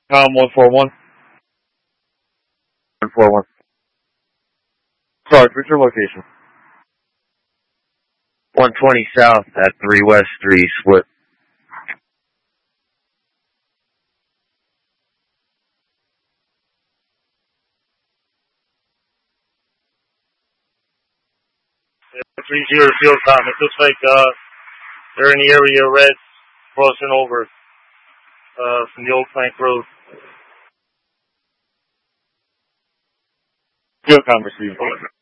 Com 141. 141. Sorry, what's your location? 120 South at 3 West 3 Split. Yeah, 30 field com. It looks like they're in the area red, crossing over from the Old Plank Road. Field com received.